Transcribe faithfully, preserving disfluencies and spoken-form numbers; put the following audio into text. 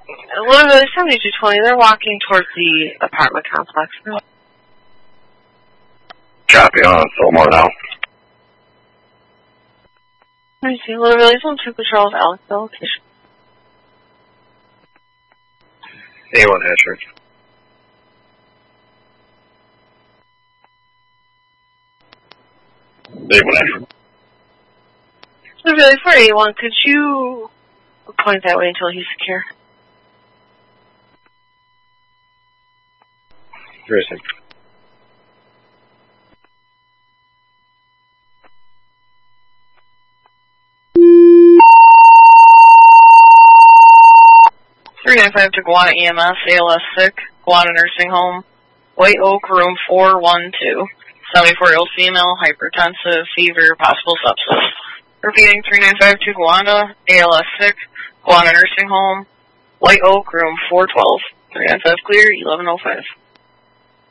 Literally seventy-two twenty, they're walking towards the apartment complex now. Copy on Fillmore now. Let me see, literally zone two patrols, Alex, the location. A one Hatcher. A one Hatcher. Literally for A one, could you point that way until he's secure? Racing. three nine five to Guana E M S, A L S sick, Guana Nursing Home, White Oak, room four one two. seventy-four-year-old female, hypertensive, fever, possible sepsis. Repeating, three nine five to Guana, A L S sick, Guana Nursing Home, White Oak, room four twelve. three nine five clear, eleven oh five.